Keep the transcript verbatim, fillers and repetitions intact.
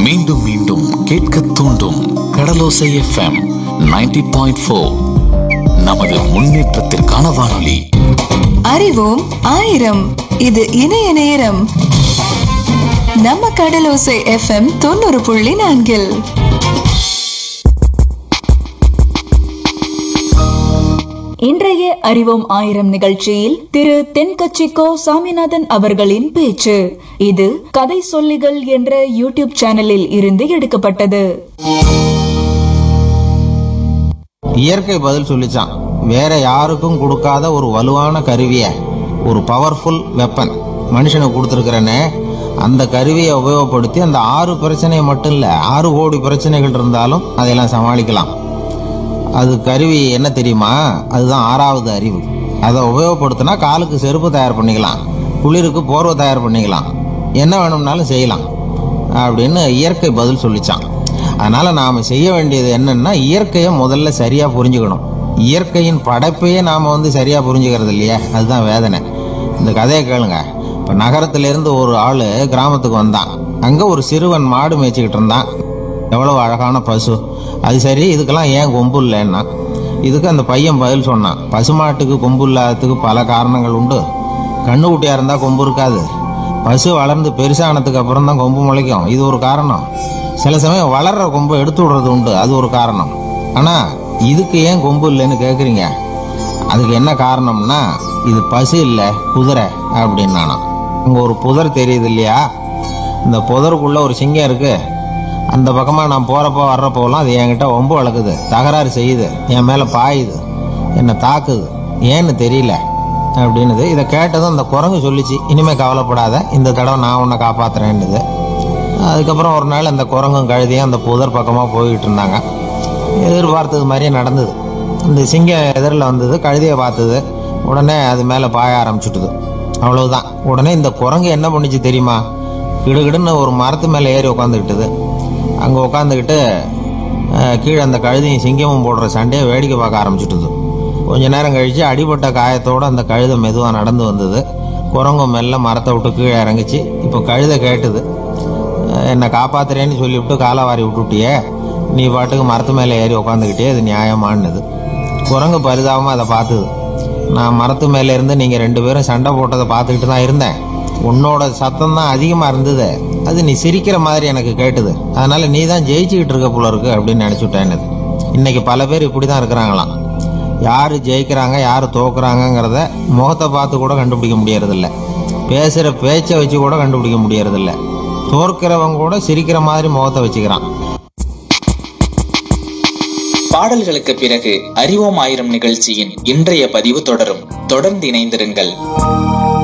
மீண்டும் மீண்டும் கேட்க தூண்டும் கடலோசை எஃப்எம் நைன்டி பாயிண்ட் ஃபோர். நமது முன்னேற்றத்திற்கான வானொலி. அறிவோம் ஆயிரம். இது இணைய நேரம். நம்ம கடலோசை எஃப்எம் தொண்ணூறு புள்ளி நான்கில் இன்றைய அறிவோம் ஆயிரம் நிகழ்ச்சியில் திரு தென்கட்சிக்கோ சாமிநாதன் அவர்களின் பேச்சு. இது கதை சொல்லிகள் என்ற யூடியூப் சேனலில் இருந்து எடுக்கப்பட்டது. இயற்கை பதில் சொல்லிச்சான். வேற யாருக்கும் கொடுக்காத ஒரு வலுவான கருவிய, ஒரு பவர்ஃபுல் வெப்பன் மனுஷனுக்கு கொடுத்துருக்கிறேன்னு, அந்த கருவியை உபயோகப்படுத்தி அந்த ஆறு பிரச்சனையை மட்டும் இல்ல, ஆறு கோடி பிரச்சனைகள் இருந்தாலும் அதையெல்லாம் சமாளிக்கலாம். அது கருவி என்ன தெரியுமா? அதுதான் ஆறாவது அறிவு. அதை உபயோகப்படுத்தினா காலுக்கு செருப்பு தயார் பண்ணிக்கலாம், குளிருக்கு போர்வை தயார் பண்ணிக்கலாம், என்ன வேணும்னாலும் செய்யலாம் அப்படின்னு இயற்கை பதில் சொல்லிச்சான். அதனால நாம செய்ய வேண்டியது என்னன்னா, இயற்கையை முதல்ல சரியா புரிஞ்சுக்கணும். இயற்கையின் படைப்பையே நாம வந்து சரியா புரிஞ்சுக்கிறது இல்லையா, அதுதான் வேதனை. இந்த கதையை கேளுங்க. இப்போ நகரத்திலிருந்து ஒரு ஆள் கிராமத்துக்கு வந்தான். அங்கே ஒரு சிறுவன் மாடு மேய்ச்சிக்கிட்டு இருந்தான். எவ்வளவு அழகான பசு, அது சரி, இதுக்கெல்லாம் ஏன் கொம்பு இல்லைன்னா, இதுக்கு அந்த பையன் பதில் சொன்னான். பசுமாட்டுக்கு கொம்பு இல்லாததுக்கு பல காரணங்கள் உண்டு. கண்ணுக்குட்டியாக இருந்தால் கொம்பு இருக்காது, பசு வளர்ந்து பெருசானதுக்கு அப்புறம் தான் கொம்பு முளைக்கும், இது ஒரு காரணம். சில சமயம் வளர்கிற கொம்பை எடுத்து விடுறது உண்டு, அது ஒரு காரணம். ஆனால் இதுக்கு ஏன் கொம்பு இல்லைன்னு கேட்குறீங்க. அதுக்கு என்ன காரணம்னா, இது பசு இல்லை, குதிரை அப்படின்னானா. அங்கே ஒரு புதர் தெரியுது இல்லையா, இந்த புதருக்குள்ளே ஒரு சிங்கம் இருக்குது. அந்த பக்கமாக நான் போகிறப்போ வர்றப்போலாம் அது என்கிட்ட ஒம்பு வளர்க்குது, தகராறு செய்யுது, என் மேலே பாயுது, என்னை தாக்குது, ஏன்னு தெரியல அப்படின்னுது. இதை கேட்டதும் அந்த குரங்கு சொல்லிச்சு, இனிமேல் கவலைப்படாத, இந்த தடவை நான் உன்னை காப்பாற்றுறேன்னுது. அதுக்கப்புறம் ஒரு நாள் அந்த குரங்கும் கழுதியும் அந்த புதர் பக்கமாக போய்கிட்டு இருந்தாங்க. எதிர்பார்த்தது மாதிரியே நடந்தது. இந்த சிங்கம் எதிரில் வந்தது, கழுதியை பார்த்தது, உடனே அது மேலே பாய ஆரம்பிச்சுட்டுது. அவ்வளவுதான். உடனே இந்த குரங்கு என்ன பண்ணிச்சு தெரியுமா? கிடுகிடுன்னு ஒரு மரத்து மேலே ஏறி உட்காந்துக்கிட்டுது. அங்கே உட்காந்துக்கிட்டு கீழே அந்த கழுதையும் சிங்கமும் போடுற சண்டையை வேடிக்கை பார்க்க ஆரம்பிச்சுட்டுது. கொஞ்ச நேரம் கழித்து அடிபட்ட காயத்தோடு அந்த கழுதை மெதுவாக நடந்து வந்தது. குரங்கும் மெல்ல மரத்தை விட்டு கீழே இறங்கிச்சு. இப்போ கழுதை கேட்டுது, என்னை காப்பாத்துறேன்னு சொல்லிவிட்டு காலை வாரி விட்டுட்டியே, நீ பாட்டுக்கு மரத்து மேலே ஏறி உட்காந்துக்கிட்டே, அது நியாயமானது. குரங்கு பரிதாபமாக அதை பார்த்துது. நான் மரத்து மேலே இருந்து நீங்கள் ரெண்டு பேரும் சண்டை போட்டதை பார்த்துக்கிட்டு தான் இருந்தேன். உன்னோட சத்தம் தான் அதிகமாக இருந்தது, அது நீ சிரிக்கிற மாதிரி எனக்கு கேட்டுது. அதனால நீ தான் ஜெயிச்சுக்கிட்டு இருக்க போல இருக்கு அப்படின்னு நினச்சிவிட்டேன்னு. இன்னைக்கு பல பேர் இப்படி தான் இருக்கிறாங்களாம். யார் ஜெயிக்கிறாங்க யார் தோக்குறாங்கங்கிறத முகத்தை பார்த்து கூட கண்டுபிடிக்க முடியறதில்ல, பேசுகிற பேச்சை வச்சு கூட கண்டுபிடிக்க முடியறதில்ல. தோற்கிறவங்க கூட சிரிக்கிற மாதிரி முகத்தை வச்சுக்கிறான். பாடல்களுக்கு பிறகு அறிவோம் ஆயிரம் நிகழ்ச்சியின் இன்றைய பதிவு தொடரும். தொடர்ந்து இணைந்திருங்கள்.